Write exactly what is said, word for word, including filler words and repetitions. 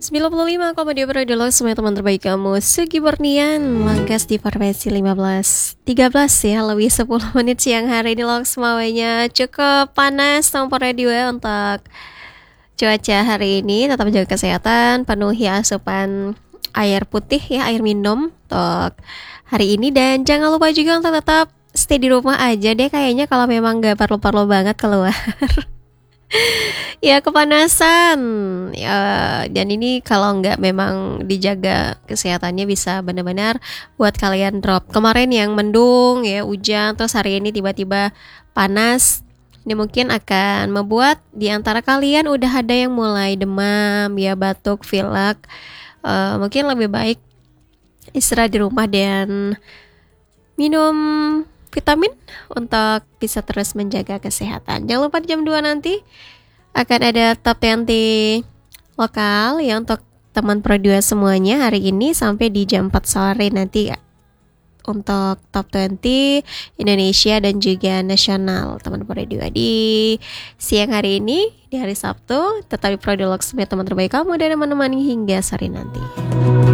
sembilan puluh lima koma dua Pro semua teman terbaik kamu Sugi Bernian Langkas di frekuensi lima belas tiga belas ya, lebih sepuluh menit siang hari ini. Loh semuanya cukup panas Tempat radio ya untuk cuaca hari ini. Tetap jaga kesehatan, penuhi asupan air putih ya, air minum untuk hari ini. Dan jangan lupa juga untuk tetap stay di rumah aja deh kayaknya, kalau memang gak perlu-perlu banget keluar. Ya kepanasan ya, dan ini kalau nggak memang dijaga kesehatannya bisa benar-benar buat kalian drop. Kemarin yang mendung ya, hujan, terus hari ini tiba-tiba panas. Ini mungkin akan membuat di antara kalian udah ada yang mulai demam ya, batuk, pilek. uh, Mungkin lebih baik istirahat di rumah dan minum vitamin untuk bisa terus menjaga kesehatan. Jangan lupa di jam dua nanti akan ada top dua puluh lokal ya untuk teman Pro dua semuanya hari ini sampai di jam empat sore nanti untuk top dua puluh Indonesia dan juga nasional teman Pro dua di siang hari ini di hari Sabtu. Tetap di Pro dua Lok, teman terbaik kamu dan menemani hingga sore nanti.